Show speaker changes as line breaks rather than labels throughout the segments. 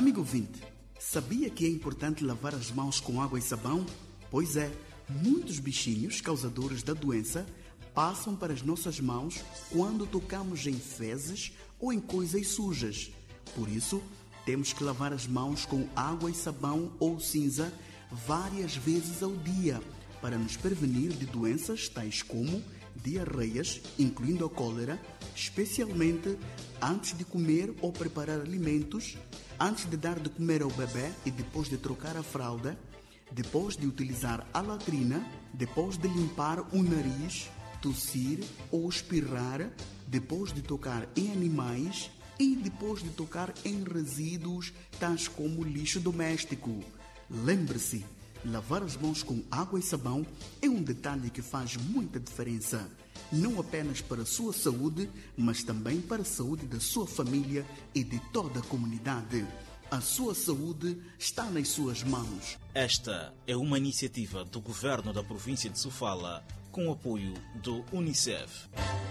Amigo ouvinte, sabia que é importante lavar as mãos com água e sabão? Pois é, muitos bichinhos causadores da doença passam para as nossas mãos quando tocamos em fezes ou em coisas sujas. Por isso, temos que lavar as mãos com água e sabão ou cinza várias vezes ao dia para nos prevenir de doenças tais como diarreias, incluindo a cólera, especialmente antes de comer ou preparar alimentos, antes de dar de comer ao bebê e depois de trocar a fralda, depois de utilizar a latrina, depois de limpar o nariz, tossir ou espirrar, depois de tocar em animais e depois de tocar em resíduos tais como lixo doméstico. Lembre-se, lavar as mãos com água e sabão é um detalhe que faz muita diferença, não apenas para a sua saúde, mas também para a saúde da sua família e de toda a comunidade. A sua saúde está nas suas mãos.
Esta é uma iniciativa do Governo da província de Sofala, com o apoio do UNICEF.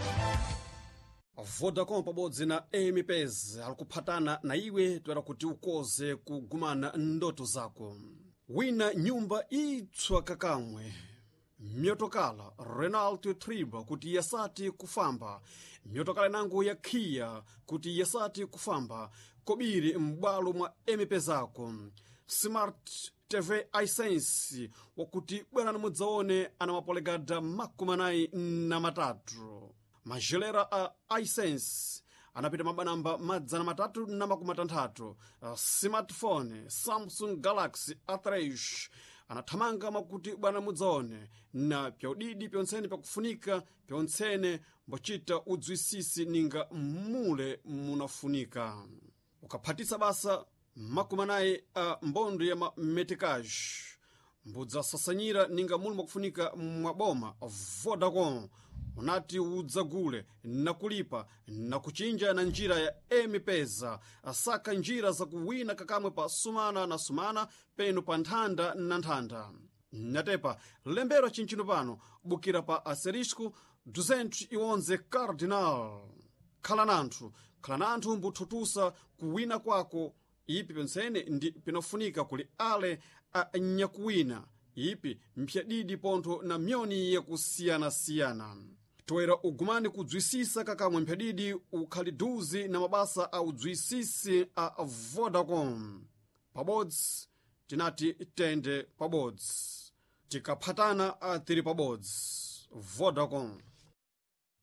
Vodacom pabodzi na AMPs alikuphatana na iwe toera kuti ukoze kugumana ndoto zako. Wina nyumba itswa kakamwe. Myotokala Renault Triba kuti yasati kufamba. Myotokala nangu ya Kia kuti yasati kufamba. Kobiri m'bwalo mwa MP zako. Smart TV iSense wakuti bwana mudzaone ana mapolegada makumanayi na matatu. Majelera a iSense anapita mabanamba madzana matatu na makumatanthatu. Smartphone Samsung Galaxy A3 anathamanga makuti bwana mudzaone na pyaudidi pyontsene pyakufunika pyontsene mbochita udzwisisi ninga mule munafunika. Ukaphatisa basa makumanayi a mbondo ya mametikaji mbudza sasanyira ninga mulu mwakufunika mwaboma. Vodacom unati udzagule na kulipa na kuchinja na njira ya M-Pesa asaka njira za kuwina kakamwe pa sumana na sumana penu pa nthanda na nthanda. Natepa lembero chinchino pano bukira pa asterisco 211 cardinal. Khalananthu mbuthutusa kuwina kwako ipi pensene ndi pinofunika kuli ale a nyakuwina ipi mpyadidi pontho na myoni ya kusiyana-siyana. Toera ugumani kudzwisisa kakamwe mpyadidi ukhaliduzi na mabasa a udzwisisi a Vodacom. Pabodzi tinati tende pabodzi, tikaphatana tiri pabodzi. Vodacom.